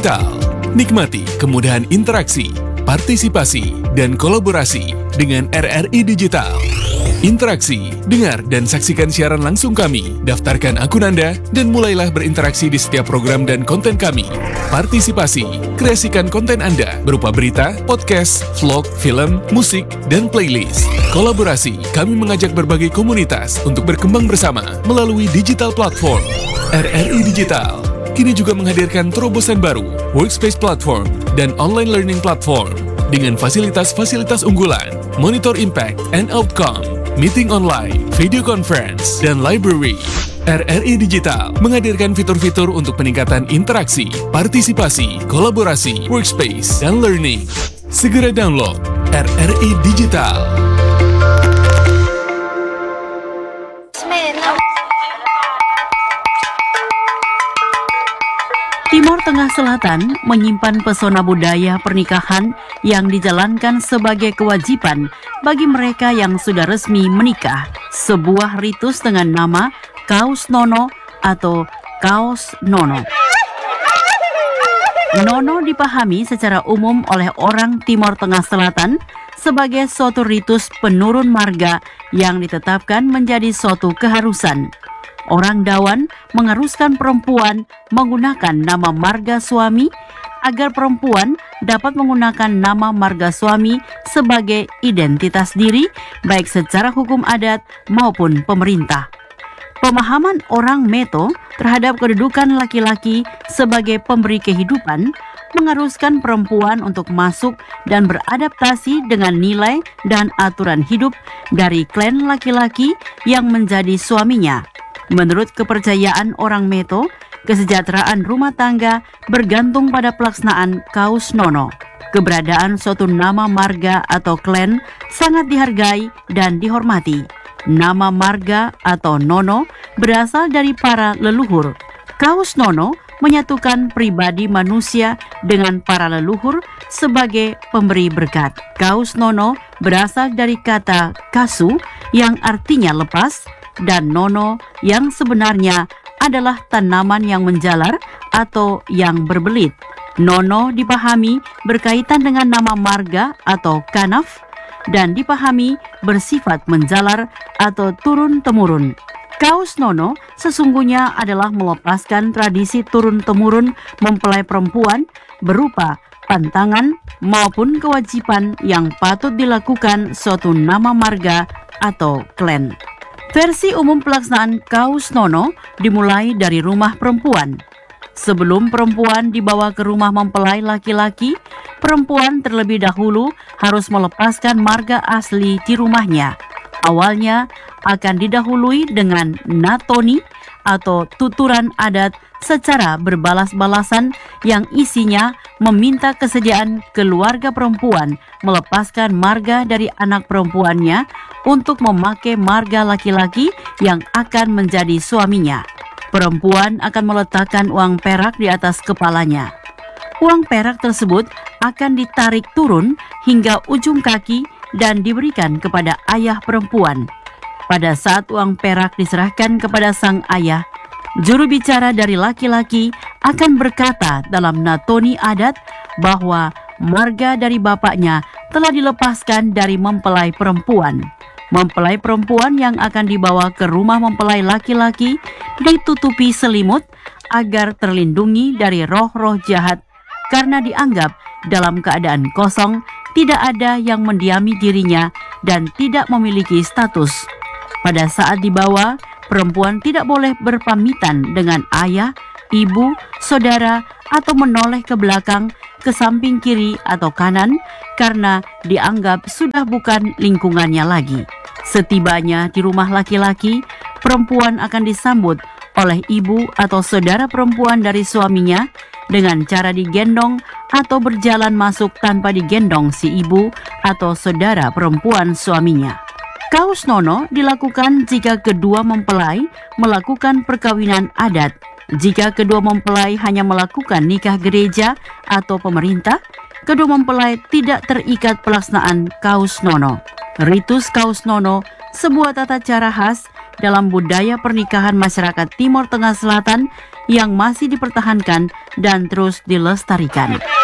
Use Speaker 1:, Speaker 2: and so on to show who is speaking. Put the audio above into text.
Speaker 1: Digital. Nikmati kemudahan interaksi, partisipasi, dan kolaborasi dengan RRI Digital. Interaksi, dengar dan saksikan siaran langsung kami, daftarkan akun Anda, dan mulailah berinteraksi di setiap program dan konten kami. Partisipasi, kreasikan konten Anda berupa berita, podcast, vlog, film, musik, dan playlist. Kolaborasi, kami mengajak berbagai komunitas untuk berkembang bersama melalui digital platform. RRI Digital kini juga menghadirkan terobosan baru, workspace platform, dan online learning platform dengan fasilitas-fasilitas unggulan, monitor impact and outcome, meeting online, video conference, dan library. RRI Digital menghadirkan fitur-fitur untuk peningkatan interaksi, partisipasi, kolaborasi, workspace, dan learning. Segera download RRI Digital.
Speaker 2: Timor Tengah Selatan menyimpan pesona budaya pernikahan yang dijalankan sebagai kewajiban bagi mereka yang sudah resmi menikah. Sebuah ritus dengan nama Kaus Nono atau Kaos Nono. Nono dipahami secara umum oleh orang Timor Tengah Selatan sebagai suatu ritus penurun marga yang ditetapkan menjadi suatu keharusan. Orang Dawan mengharuskan perempuan menggunakan nama marga suami agar perempuan dapat menggunakan nama marga suami sebagai identitas diri baik secara hukum adat maupun pemerintah. Pemahaman orang Meto terhadap kedudukan laki-laki sebagai pemberi kehidupan mengharuskan perempuan untuk masuk dan beradaptasi dengan nilai dan aturan hidup dari klan laki-laki yang menjadi suaminya. Menurut kepercayaan orang Meto, kesejahteraan rumah tangga bergantung pada pelaksanaan Kaus Nono. Keberadaan suatu nama marga atau klan sangat dihargai dan dihormati. Nama marga atau Nono berasal dari para leluhur. Kaus Nono menyatukan pribadi manusia dengan para leluhur sebagai pemberi berkat. Kaus Nono berasal dari kata kasu yang artinya lepas, dan nono yang sebenarnya adalah tanaman yang menjalar atau yang berbelit. Nono dipahami berkaitan dengan nama marga atau kanaf dan dipahami bersifat menjalar atau turun-temurun. Kaus Nono sesungguhnya adalah melepaskan tradisi turun-temurun mempelai perempuan berupa pantangan maupun kewajiban yang patut dilakukan suatu nama marga atau klan. Versi umum pelaksanaan Kaus Nono dimulai dari rumah perempuan. Sebelum perempuan dibawa ke rumah mempelai laki-laki, perempuan terlebih dahulu harus melepaskan marga asli di rumahnya. Awalnya akan didahului dengan natoni atau tuturan adat secara berbalas-balasan yang isinya meminta kesediaan keluarga perempuan melepaskan marga dari anak perempuannya untuk memakai marga laki-laki yang akan menjadi suaminya. Perempuan akan meletakkan uang perak di atas kepalanya. Uang perak tersebut akan ditarik turun hingga ujung kaki dan diberikan kepada ayah perempuan. Pada saat uang perak diserahkan kepada sang ayah, juru bicara dari laki-laki akan berkata dalam natoni adat bahwa marga dari bapaknya telah dilepaskan dari mempelai perempuan. Mempelai perempuan yang akan dibawa ke rumah mempelai laki-laki ditutupi selimut agar terlindungi dari roh-roh jahat karena dianggap dalam keadaan kosong, tidak ada yang mendiami dirinya dan tidak memiliki status. Pada saat dibawa, perempuan tidak boleh berpamitan dengan ayah, ibu, saudara, atau menoleh ke belakang, ke samping kiri atau kanan karena dianggap sudah bukan lingkungannya lagi. Setibanya di rumah laki-laki, perempuan akan disambut oleh ibu atau saudara perempuan dari suaminya dengan cara digendong atau berjalan masuk tanpa digendong si ibu atau saudara perempuan suaminya. Kaus Nono dilakukan jika kedua mempelai melakukan perkawinan adat. Jika kedua mempelai hanya melakukan nikah gereja atau pemerintah, kedua mempelai tidak terikat pelaksanaan Kaus Nono. Ritus Kaus Nono sebuah tata cara khas dalam budaya pernikahan masyarakat Timur Tengah Selatan yang masih dipertahankan dan terus dilestarikan.